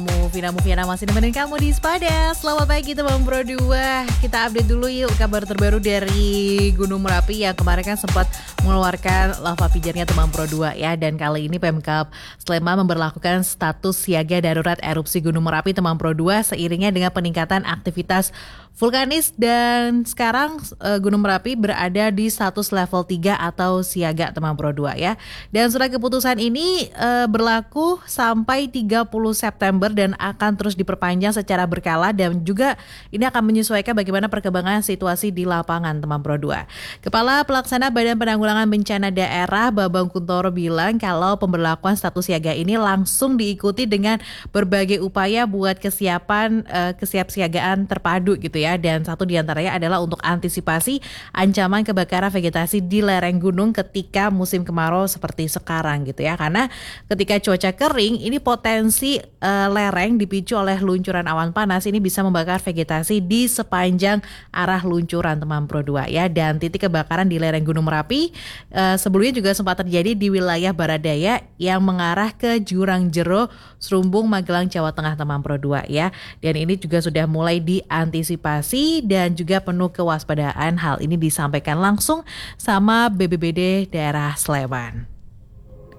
Vina masih nemenin kamu di Spada. Selamat pagi teman Pro 2. Kita update dulu yuk kabar terbaru dari Gunung Merapi yang kemarin kan sempat mengeluarkan lava pijarnya teman Pro 2 ya. Dan kali ini Pemkab Sleman memberlakukan status siaga darurat erupsi Gunung Merapi teman Pro 2 seiringnya dengan peningkatan aktivitas vulkanis, dan sekarang Gunung Merapi berada di status level 3 atau siaga teman Pro 2 ya. Dan surat keputusan ini berlaku sampai 30 September dan akan terus diperpanjang secara berkala, dan juga ini akan menyesuaikan bagaimana perkembangan situasi di lapangan teman Pro 2. Kepala Pelaksana Badan Penanggulangan Bencana Daerah Bambang Kuntoro bilang kalau pemberlakuan status siaga ini langsung diikuti dengan berbagai upaya buat kesiapsiagaan terpadu gitu ya, dan satu diantaranya adalah untuk antisipasi ancaman kebakaran vegetasi di lereng gunung ketika musim kemarau seperti sekarang gitu ya, karena ketika cuaca kering ini potensi lereng dipicu oleh luncuran awan panas ini bisa membakar vegetasi di sepanjang arah luncuran teman Pro 2 ya. Dan titik kebakaran di lereng Gunung Merapi sebelumnya juga sempat terjadi di wilayah Baradaya yang mengarah ke Jurang Jero, Serumbung, Magelang, Jawa Tengah teman Pro 2 ya. Dan ini juga sudah mulai diantisipasi dan juga penuh kewaspadaan. Hal ini disampaikan langsung sama BPBD daerah Sleman.